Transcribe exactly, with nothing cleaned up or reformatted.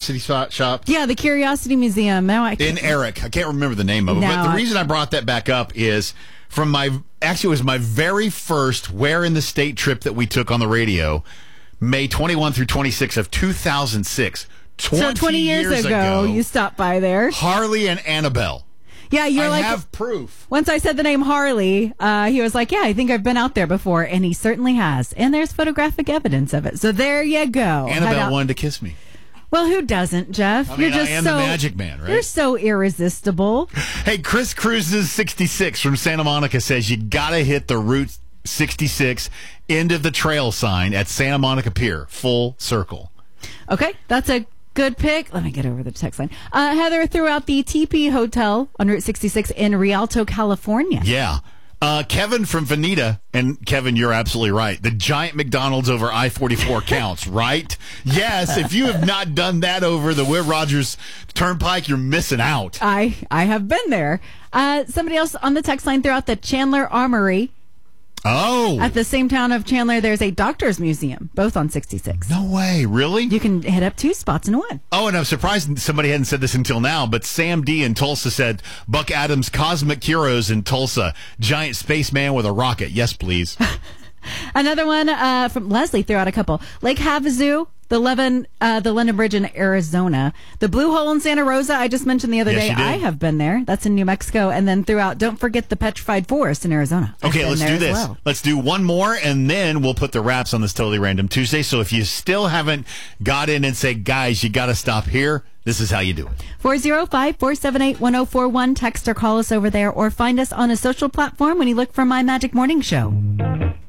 Curiosity Shop? Yeah, the Curiosity Museum. Now I In Eric. I can't remember the name of it. No, but the I- reason I brought that back up is from my, actually it was my very first Where in the State trip that we took on the radio, May twenty-first through twenty-sixth of two thousand six. twenty so twenty years, years ago, ago, you stopped by there. Harley and Annabelle. Yeah, you're I like, have proof. once I said the name Harley, uh, he was like, yeah, I think I've been out there before. And he certainly has. And there's photographic evidence of it. So there you go. Annabelle wanted to kiss me. Well, who doesn't, Jeff? I mean, you're just I am so, the magic man, right? You're so irresistible. Hey, Chris Cruz's sixty-six from Santa Monica says you got to hit the Route sixty-six end of the trail sign at Santa Monica Pier, full circle. Okay, that's a good pick. Let me get over the text line. Uh, Heather threw out the T P Hotel on Route sixty-six in Rialto, California. Yeah. Uh, Kevin from Veneta, and Kevin, you're absolutely right. The giant McDonald's over I forty-four counts, right? Yes, if you have not done that over the Will Rogers Turnpike, you're missing out. I, I have been there. Uh, somebody else on the text line threw out the Chandler Armory. Oh. At the same town of Chandler, there's a doctor's museum, both on sixty-six. No way, really? You can hit up two spots in one. Oh, and I'm surprised somebody hadn't said this until now, but Sam D in Tulsa said, Buck Adams' Cosmic Heroes in Tulsa, giant spaceman with a rocket. Yes, please. Another one uh, from Leslie threw out a couple. Lake Havasu, the Levin, uh, the London Bridge in Arizona. The Blue Hole in Santa Rosa, I just mentioned the other Yes, day. you did. I have been there. That's in New Mexico. And then throughout, don't forget the Petrified Forest in Arizona. I've Okay, been let's there do as this. well. Let's do one more, and then we'll put the wraps on this Totally Random Tuesday. So if you still haven't got in and say, guys, you got to stop here, this is how you do it. four oh five, four seven eight, one oh four one. Text or call us over there, or find us on a social platform when you look for My Magic Morning Show.